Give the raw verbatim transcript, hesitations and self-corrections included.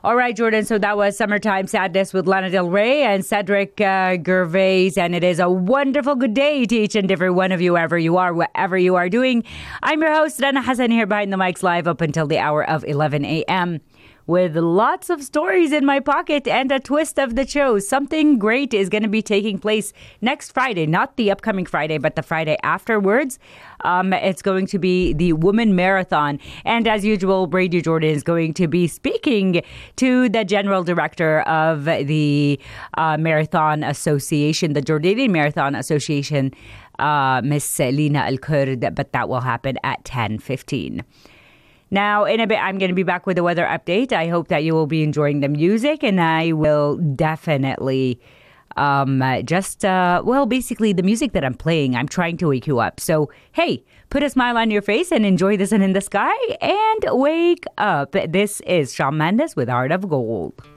All right, Jordan. So that was Summertime Sadness with Lana Del Rey and Cedric uh, Gervais. And it is a wonderful good day to each and every one of you, wherever you are, whatever you are doing. I'm your host, Rana Hassan, here behind the mics live up until the hour of eleven a.m. with lots of stories in my pocket and a twist of the show. Something great is going to be taking place next Friday, not the upcoming Friday, but the Friday afterwards. Um, it's going to be the Women Marathon. And as usual, Brady Jordan is going to be speaking to the General Director of the uh, Marathon Association, the Jordanian Marathon Association, uh, Miss Lina Al-Kurd, but that will happen at ten fifteen. Now, in a bit, I'm going to be back with a weather update. I hope that you will be enjoying the music, and I will definitely um, just, uh, well, basically the music that I'm playing, I'm trying to wake you up. So, hey, put a smile on your face and enjoy the sun in the sky and wake up. This is Shawn Mendes with Heart of Gold.